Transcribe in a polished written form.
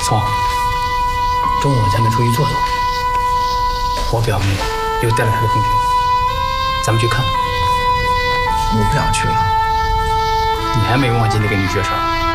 聪，中午咱们出去坐坐。我表妹又带了她的同学，咱们去看。 我不想去了。 你还没忘记那个女学生？